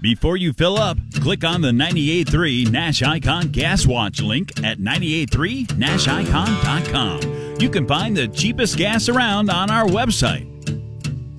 Before you fill up, click on the 98.3 Nash Icon Gas Watch link at 98.3nashicon.com. You can find the cheapest gas around on our website.